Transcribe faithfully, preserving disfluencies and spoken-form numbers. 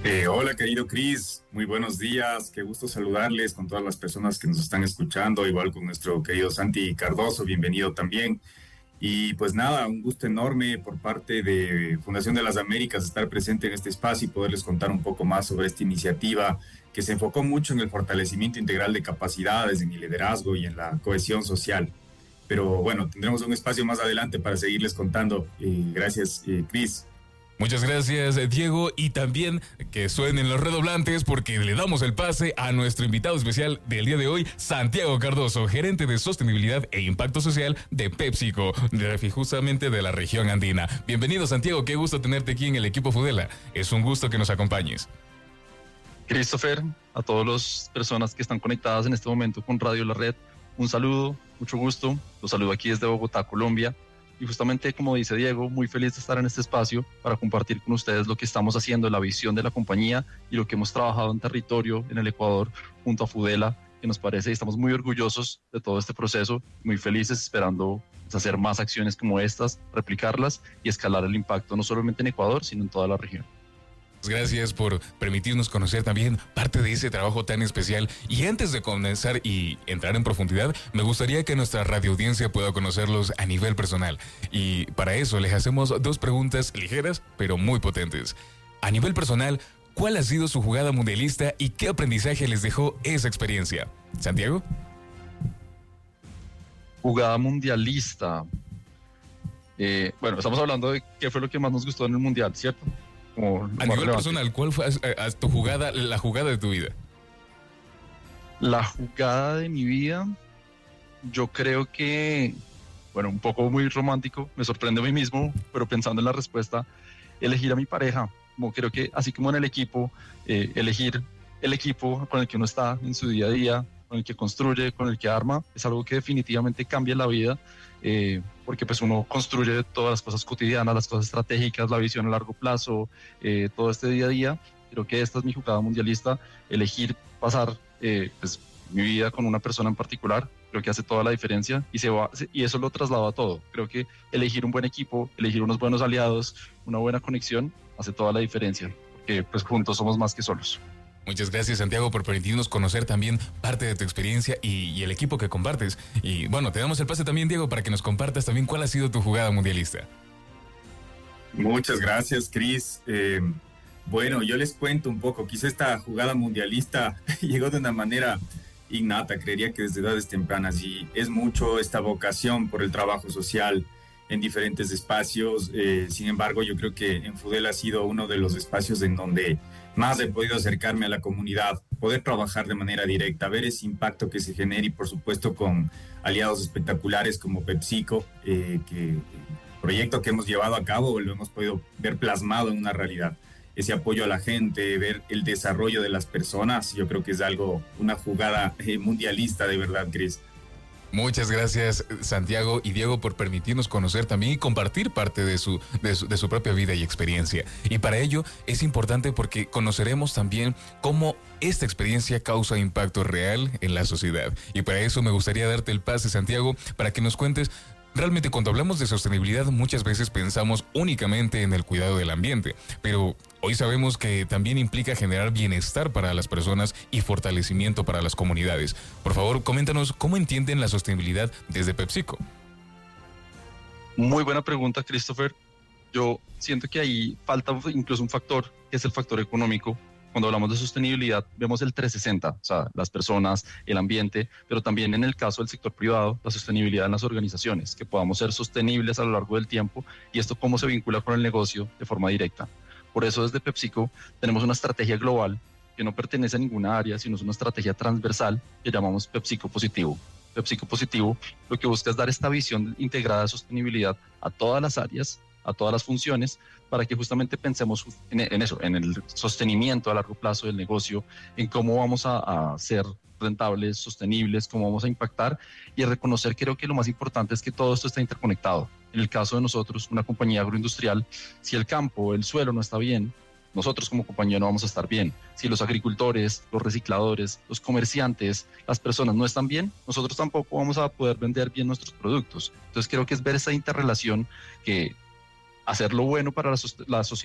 Eh, hola, querido Chris, muy buenos días, qué gusto saludarles con todas las personas que nos están escuchando, igual con nuestro querido Santi Cardoso, bienvenido también. Y pues nada, un gusto enorme por parte de Fundación de las Américas estar presente en este espacio y poderles contar un poco más sobre esta iniciativa que se enfocó mucho en el fortalecimiento integral de capacidades, en el liderazgo y en la cohesión social. Pero bueno, tendremos un espacio más adelante para seguirles contando. Eh, gracias, eh, Chris. Muchas gracias, Diego, y también que suenen los redoblantes porque le damos el pase a nuestro invitado especial del día de hoy, Santiago Cardoso, gerente de sostenibilidad e impacto social de PepsiCo, de, justamente de la región andina. Bienvenido, Santiago, qué gusto tenerte aquí en el equipo Fudela. Es un gusto que nos acompañes. Christopher, a todas las personas que están conectadas en este momento con Radio La Red, un saludo, mucho gusto. Los saludo aquí desde Bogotá, Colombia. Y justamente, como dice Diego, muy feliz de estar en este espacio para compartir con ustedes lo que estamos haciendo, la visión de la compañía y lo que hemos trabajado en territorio en el Ecuador junto a Fudela, que nos parece y estamos muy orgullosos de todo este proceso, muy felices esperando hacer más acciones como estas, replicarlas y escalar el impacto no solamente en Ecuador, sino en toda la región. Gracias por permitirnos conocer también parte de ese trabajo tan especial. Y antes de comenzar y entrar en profundidad, me gustaría que nuestra radioaudiencia pueda conocerlos a nivel personal. Y para eso les hacemos dos preguntas ligeras, pero muy potentes. A nivel personal, ¿cuál ha sido su jugada mundialista y qué aprendizaje les dejó esa experiencia? ¿Santiago? Jugada mundialista. Eh, bueno, estamos hablando de qué fue lo que más nos gustó en el mundial, ¿cierto? Como a nivel relevante. Personal, ¿cuál fue a, a tu jugada, la jugada de tu vida? La jugada de mi vida, yo creo que, bueno, un poco muy romántico, me sorprende a mí mismo, pero pensando en la respuesta, elegir a mi pareja. Como creo que, así como en el equipo, eh, elegir el equipo con el que uno está en su día a día, con el que construye, con el que arma, es algo que definitivamente cambia la vida. Eh, porque pues uno construye todas las cosas cotidianas, las cosas estratégicas, la visión a largo plazo, eh, todo este día a día. Creo que esta es mi jugada mundialista, elegir pasar eh, pues, mi vida con una persona en particular, creo que hace toda la diferencia y, se va, y eso lo traslado a todo. Creo que elegir un buen equipo, elegir unos buenos aliados, una buena conexión, hace toda la diferencia, porque pues juntos somos más que solos. Muchas gracias, Santiago, por permitirnos conocer también parte de tu experiencia y, y el equipo que compartes. Y bueno, te damos el pase también, Diego, para que nos compartas también cuál ha sido tu jugada mundialista. Muchas gracias, Chris. Eh, bueno, yo les cuento un poco. Quizá esta jugada mundialista llegó de una manera innata, creería que desde edades tempranas, y es mucho esta vocación por el trabajo social en diferentes espacios. Eh, sin embargo, yo creo que en Fudela ha sido uno de los espacios en donde más he podido acercarme a la comunidad, poder trabajar de manera directa, ver ese impacto que se genera y por supuesto con aliados espectaculares como PepsiCo, eh, que el proyecto que hemos llevado a cabo lo hemos podido ver plasmado en una realidad. Ese apoyo a la gente, ver el desarrollo de las personas, yo creo que es algo, una jugada eh, mundialista de verdad, Chris. Muchas gracias, Santiago y Diego, por permitirnos conocer también y compartir parte de su, de su, de su propia vida y experiencia. Y para ello es importante porque conoceremos también cómo esta experiencia causa impacto real en la sociedad. Y para eso me gustaría darte el pase, Santiago, para que nos cuentes. Realmente cuando hablamos de sostenibilidad muchas veces pensamos únicamente en el cuidado del ambiente, pero hoy sabemos que también implica generar bienestar para las personas y fortalecimiento para las comunidades. Por favor, coméntanos cómo entienden la sostenibilidad desde PepsiCo. Muy buena pregunta, Christopher. Yo siento que ahí falta incluso un factor, que es el factor económico. Cuando hablamos de sostenibilidad, vemos el trescientos sesenta, o sea, las personas, el ambiente, pero también en el caso del sector privado, la sostenibilidad en las organizaciones, que podamos ser sostenibles a lo largo del tiempo y esto cómo se vincula con el negocio de forma directa. Por eso desde PepsiCo tenemos una estrategia global que no pertenece a ninguna área, sino es una estrategia transversal que llamamos PepsiCo Positivo. PepsiCo Positivo lo que busca es dar esta visión integrada de sostenibilidad a todas las áreas, a todas las funciones, para que justamente pensemos en, en eso, en el sostenimiento a largo plazo del negocio, en cómo vamos a, a ser rentables, sostenibles, cómo vamos a impactar y a reconocer, creo que lo más importante es que todo esto está interconectado. En el caso de nosotros, una compañía agroindustrial, si el campo, el suelo no está bien, nosotros como compañía no vamos a estar bien. Si los agricultores, los recicladores, los comerciantes, las personas no están bien, nosotros tampoco vamos a poder vender bien nuestros productos. Entonces creo que es ver esa interrelación que hacer lo bueno para la, la sociedad